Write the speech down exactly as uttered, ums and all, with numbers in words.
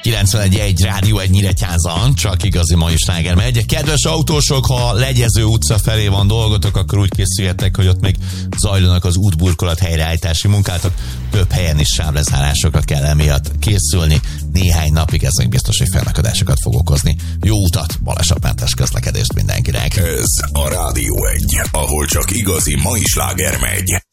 kilencvenegy egy Rádió egy Nyíregyházan, csak igazi mai sláger megy. Kedves autósok, ha Legyező utca felé van dolgotok, akkor úgy készüljetek, hogy ott még zajlanak az útburkolat helyreállítási munkátok. Több helyen is sávlezárásokra kell emiatt készülni. Néhány napig ezek biztos, hogy felnakadásokat fog okozni. Jó utat, balesetmentes közlekedést mindenkinek. Ez a Rádió egy, ahol csak igazi mai sláger megy.